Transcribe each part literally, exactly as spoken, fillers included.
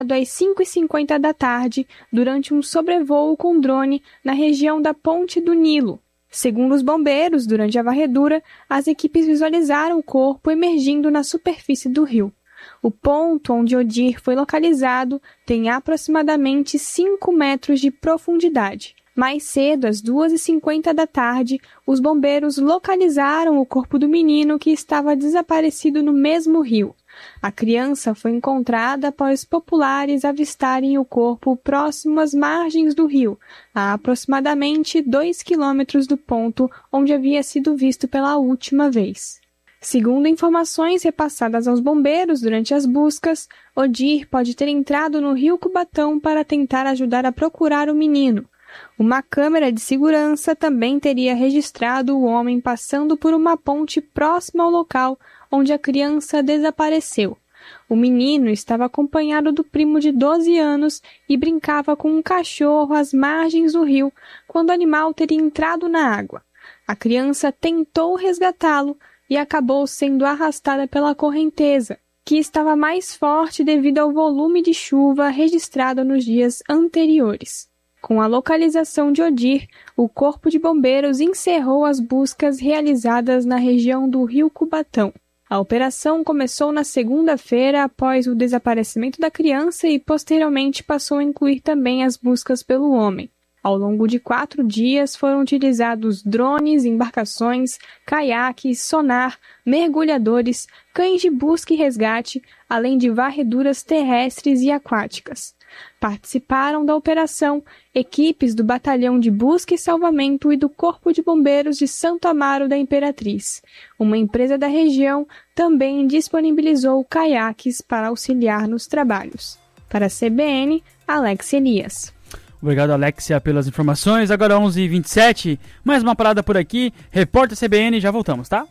às cinco e cinquenta da tarde durante um sobrevoo com drone na região da Ponte do Nilo. Segundo os bombeiros, durante a varredura, as equipes visualizaram o corpo emergindo na superfície do rio. O ponto onde Odir foi localizado tem aproximadamente cinco metros de profundidade. Mais cedo, às duas e cinquenta da tarde, os bombeiros localizaram o corpo do menino que estava desaparecido no mesmo rio. A criança foi encontrada após populares avistarem o corpo próximo às margens do rio, a aproximadamente dois quilômetros do ponto onde havia sido visto pela última vez. Segundo informações repassadas aos bombeiros durante as buscas, Odir pode ter entrado no rio Cubatão para tentar ajudar a procurar o menino. Uma câmera de segurança também teria registrado o homem passando por uma ponte próxima ao local onde a criança desapareceu. O menino estava acompanhado do primo de doze anos e brincava com um cachorro às margens do rio quando o animal teria entrado na água. A criança tentou resgatá-lo e acabou sendo arrastada pela correnteza, que estava mais forte devido ao volume de chuva registrado nos dias anteriores. Com a localização de Odir, o Corpo de Bombeiros encerrou as buscas realizadas na região do rio Cubatão. A operação começou na segunda-feira após o desaparecimento da criança e posteriormente passou a incluir também as buscas pelo homem. Ao longo de quatro dias foram utilizados drones, embarcações, caiaques, sonar, mergulhadores, cães de busca e resgate, além de varreduras terrestres e aquáticas. Participaram da operação equipes do Batalhão de Busca e Salvamento e do Corpo de Bombeiros de Santo Amaro da Imperatriz. Uma empresa da região também disponibilizou caiaques para auxiliar nos trabalhos. Para a C B N, Alex Elias. Obrigado, Alexia, pelas informações. Agora onze e vinte e sete, mais uma parada por aqui. Repórter C B N, já voltamos, tá?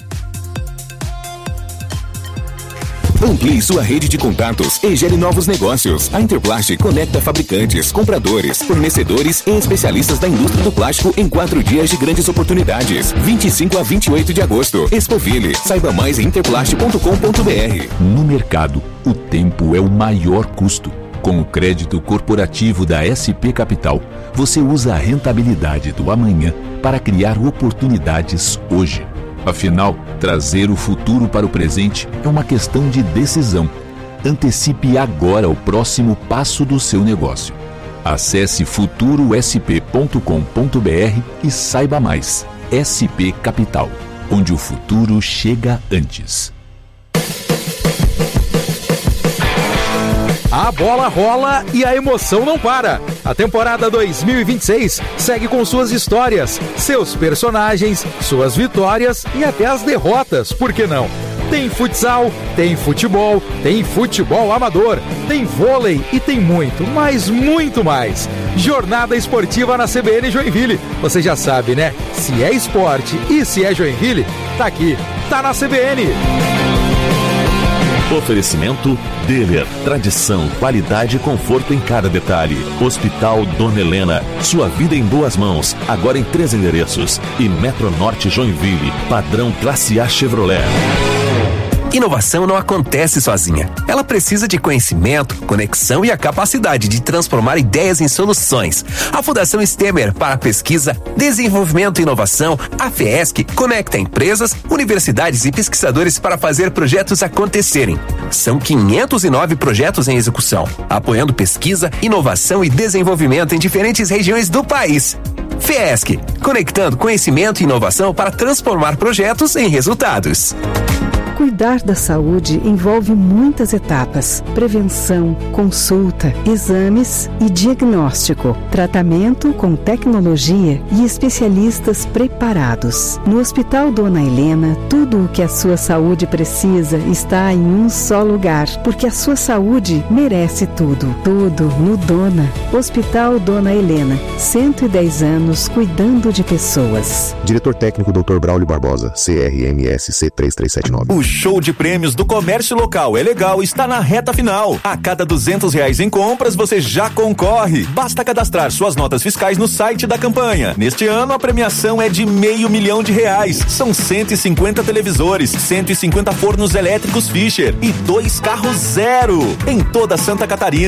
Amplie sua rede de contatos e gere novos negócios. A Interplast conecta fabricantes, compradores, fornecedores e especialistas da indústria do plástico em quatro dias de grandes oportunidades. vinte e cinco a vinte e oito de agosto. Expoville. Saiba mais em interplast ponto com ponto b r. No mercado, o tempo é o maior custo. Com o crédito corporativo da S P Capital, você usa a rentabilidade do amanhã para criar oportunidades hoje. Afinal, trazer o futuro para o presente é uma questão de decisão. Antecipe agora o próximo passo do seu negócio. Acesse futuro s p ponto com ponto b r e saiba mais. S P Capital, onde o futuro chega antes. A bola rola e a emoção não para. A temporada dois mil e vinte e seis segue com suas histórias, seus personagens, suas vitórias e até as derrotas, por que não? Tem futsal, tem futebol, tem futebol amador, tem vôlei e tem muito, mas muito mais. Jornada esportiva na C B N Joinville. Você já sabe, né? Se é esporte e se é Joinville, tá aqui, tá na C B N. Oferecimento Deller, tradição, qualidade e conforto em cada detalhe. Hospital Dona Helena, sua vida em boas mãos, agora em três endereços. E Metronorte Joinville, padrão classe A Chevrolet. Inovação não acontece sozinha. Ela precisa de conhecimento, conexão e a capacidade de transformar ideias em soluções. A Fundação Stemer para Pesquisa, Desenvolvimento e Inovação, a FESC, conecta empresas, universidades e pesquisadores para fazer projetos acontecerem. São quinhentos e nove projetos em execução, apoiando pesquisa, inovação e desenvolvimento em diferentes regiões do país. FESC, conectando conhecimento e inovação para transformar projetos em resultados. Cuidar da saúde envolve muitas etapas: prevenção, consulta, exames e diagnóstico, tratamento com tecnologia e especialistas preparados. No Hospital Dona Helena, tudo o que a sua saúde precisa está em um só lugar, porque a sua saúde merece tudo. Tudo no Dona. Hospital Dona Helena, cento e dez anos cuidando de pessoas. Diretor técnico doutor Braulio Barbosa, C R M S C três três sete nove. O show de prêmios do comércio local é legal está na reta final. A cada duzentos reais em compras, você já concorre. Basta cadastrar suas notas fiscais no site da campanha. Neste ano, a premiação é de meio milhão de reais. São cento e cinquenta televisores, cento e cinquenta fornos elétricos Fischer e dois carros zero em toda Santa Catarina.